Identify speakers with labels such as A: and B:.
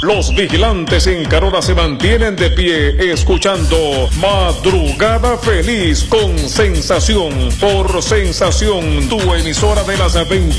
A: Los vigilantes en Carola se mantienen de pie escuchando Madrugada Feliz con Sensación por Sensación, tu emisora de las 20.